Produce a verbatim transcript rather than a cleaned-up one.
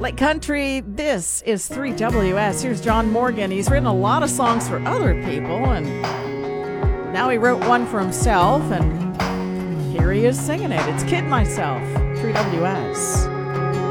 Lake Country, this is three W S. Here's John Morgan. He's written a lot of songs for other people, and now he wrote one for himself, and here he is singing it. It's Kid Myself, three W S.